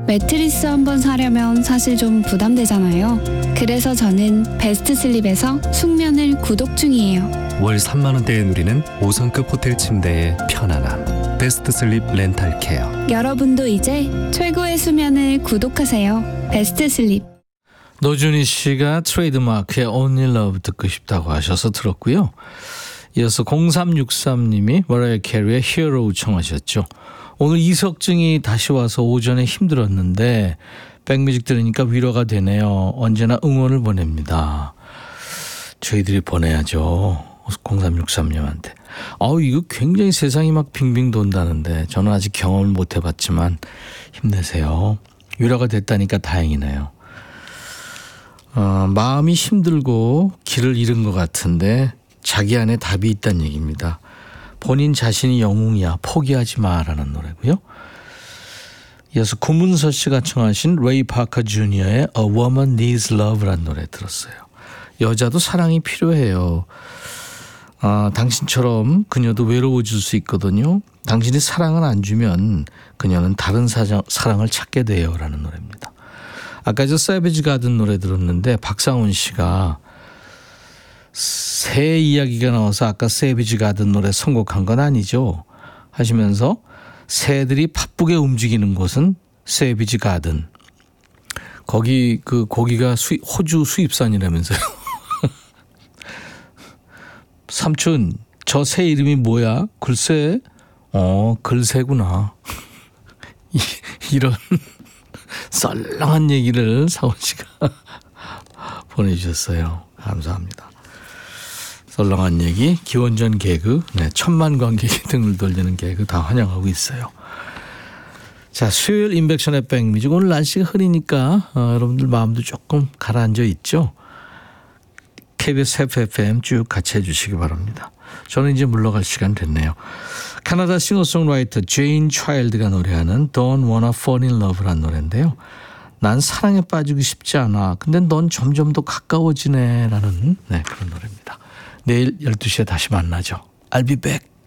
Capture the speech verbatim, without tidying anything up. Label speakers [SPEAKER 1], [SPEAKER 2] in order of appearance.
[SPEAKER 1] 매트리스 한번 사려면 사실 좀 부담되잖아요. 그래서 저는 베스트 슬립에서 숙면을 구독 중이에요.
[SPEAKER 2] 월 삼만 원대에 누리는 오 성급 호텔 침대의 편안함. 베스트 슬립 렌탈 케어.
[SPEAKER 1] 여러분도 이제 최고의 수면을 구독하세요. 베스트 슬립.
[SPEAKER 3] 노준희 씨가 트레이드마크의 Only Love 듣고 싶다고 하셔서 들었고요. 이어서 공삼육삼 님이 머라이어 캐리의 Hero 청하셨죠. 오늘 이석증이 다시 와서 오전에 힘들었는데 백뮤직 들으니까 위로가 되네요. 언제나 응원을 보냅니다. 저희들이 보내야죠. 공삼육삼 님한테. 아우 이거 굉장히 세상이 막 빙빙 돈다는데 저는 아직 경험을 못 해봤지만 힘내세요. 위로가 됐다니까 다행이네요. 어, 마음이 힘들고 길을 잃은 것 같은데 자기 안에 답이 있다는 얘기입니다. 본인 자신이 영웅이야 포기하지 마라는 노래고요. 이어서 구문서 씨가 청하신 레이 파커 주니어의 A Woman Needs Love라는 노래 들었어요. 여자도 사랑이 필요해요. 아, 당신처럼 그녀도 외로워질 수 있거든요. 당신이 사랑을 안 주면 그녀는 다른 사장, 사랑을 찾게 돼요 라는 노래입니다. 아까 저 세비지 가든 노래 들었는데 박상훈 씨가 새 이야기가 나와서 아까 세비지 가든 노래 선곡한 건 아니죠 하시면서 새들이 바쁘게 움직이는 곳은 세비지 가든. 거기 그 고기가 수입, 호주 수입산이라면서요. 삼촌 저 새 이름이 뭐야? 글쎄. 어 글새구나. 이런 썰렁한 얘기를 사원 씨가 보내주셨어요. 감사합니다. 썰렁한 얘기, 기원전 개그, 네, 천만 관객이 등을 돌리는 개그 다 환영하고 있어요. 자, 수요일 인백션의 백뮤직. 오늘 날씨가 흐리니까 어, 여러분들 마음도 조금 가라앉아 있죠. 케이비에스 에프에프엠 쭉 같이 해주시기 바랍니다. 저는 이제 물러갈 시간 됐네요. 캐나다 싱어송라이터 제인 차일드가 노래하는 Don't Wanna Fall in Love라는 노래인데요. 난 사랑에 빠지고 싶지 않아. 근데 넌 점점 더 가까워지네 라는 네, 그런 노래입니다. 내일 열두 시에 다시 만나죠. I'll be back.